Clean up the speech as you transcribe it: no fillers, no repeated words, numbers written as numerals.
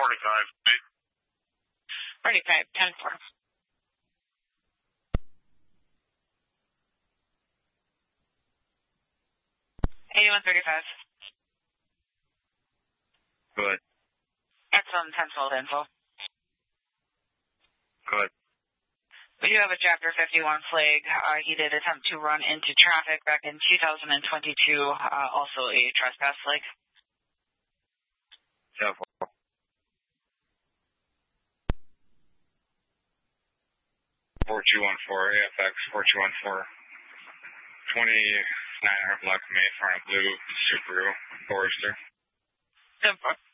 45, 10-4. 8135. Good. Excellent 10-12 info. Good. We do have a Chapter 51 flag. He did attempt to run into traffic back in 2022, also a trespass flag. 10-4. 4214 AFX 4214. 2900 block from me, front of blue Subaru Forester. 10-4.